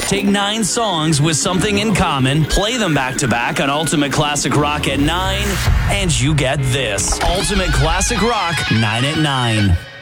Take 9 songs with something in common, play them back to back on Ultimate Classic Rock at 9, and you get this. Ultimate Classic Rock 9 at 9.